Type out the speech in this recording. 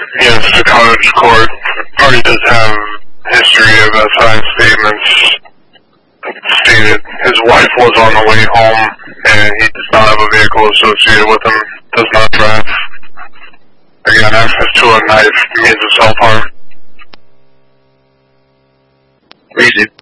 Yes, the Cottage Court already does have history of SI statements. Stated his wife was on the way home and he does not have a vehicle associated with him, does not drive. Again, access to a knife means of self-harm. Easy.